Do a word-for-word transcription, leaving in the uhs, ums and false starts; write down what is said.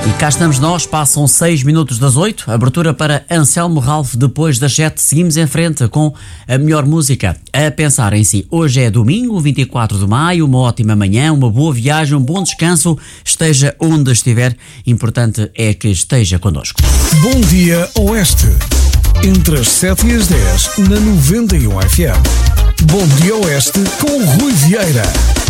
E cá estamos nós, passam seis minutos das oito, abertura para Anselmo Ralph depois das sete. Seguimos em frente com a melhor música a pensar em si. Hoje é domingo, vinte e quatro de maio, uma ótima manhã, uma boa viagem, um bom descanso, esteja onde estiver, importante é que esteja connosco. Bom dia Oeste, entre as sete e as dez na noventa e um F M. Bom dia Oeste com Rui Vieira.